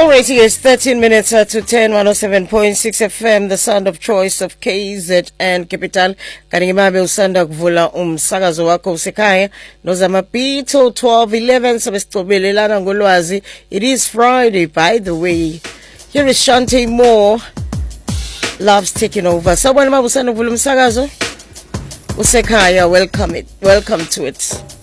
Alright, yes, 13 minutes to 10, 107.6 FM, the sound of choice of KZN Capital. Kanimabe usanda kuvula umsakazo wako usekhaya. Nozamapito 12:11 sabesicobelelana ngolwazi. It is Friday, by the way. Here is Shante Moore. Love's taking over. Sabona mabusanda kuvula umsakazo usekhaya. Welcome to it.